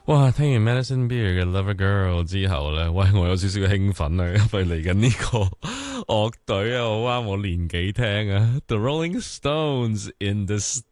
哇！聽完 Madison Beer 嘅《Lover Girl》之後咧，喂，我有少少嘅興奮啊，因為嚟緊呢個樂隊啊，好啱我年紀聽啊，The Rolling Stones in the